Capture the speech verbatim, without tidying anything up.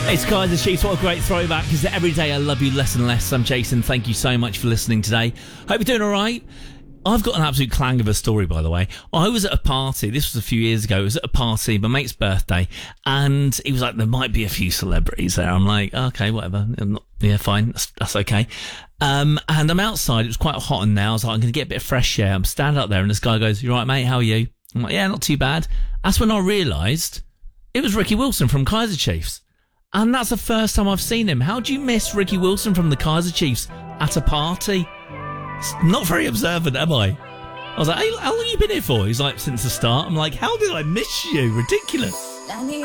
It's Kaiser Chiefs. What a great throwback. Because every day I love you less and less. I'm Jason. Thank you so much for listening today. Hope you're doing all right. I've got an absolute clang of a story, by the way. I was at a party. This was a few years ago. I was at a party, my mate's birthday, and he was like, there might be a few celebrities there. I'm like, okay, whatever. I'm not, yeah, fine. That's, that's okay. Um, and I'm outside. It was quite hot and now. I was like, I'm going to get a bit of fresh air. I'm standing up there, and this guy goes, you all right, mate? How are you? I'm like, yeah, not too bad. That's when I realised it was Ricky Wilson from Kaiser Chiefs. And that's the first time I've seen him. How do you miss Ricky Wilson from the Kaiser Chiefs at a party? It's not very observant, am I? I was like, hey, how long have you been here for? He's like, since the start. I'm like, how did I miss you? Ridiculous.